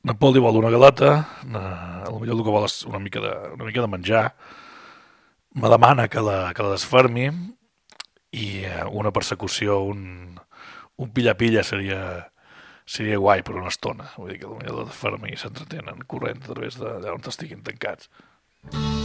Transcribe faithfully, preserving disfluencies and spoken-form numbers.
Na Pol vol una galeta, na, potser el que vol és una mica de, una mica de menjar, me demana que la, que la desfermi i eh, una persecució, un, un pilla-pilla seria, seria guai per una estona. Vull dir que potser la desfermi i s'entretenen corrent a través d'allà on estiguin tancats.